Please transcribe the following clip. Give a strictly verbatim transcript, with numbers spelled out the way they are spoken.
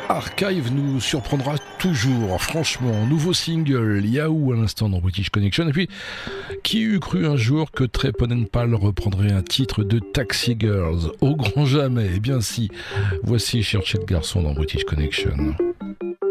Archive nous surprendra toujours, franchement. Nouveau single, Yahoo à l'instant dans British Connection. Et puis, qui eût cru un jour que Trey Pennenpal reprendrait un titre de Taxi Girls? Au grand jamais. Eh bien si, voici Cherchez de garçon dans British Connection.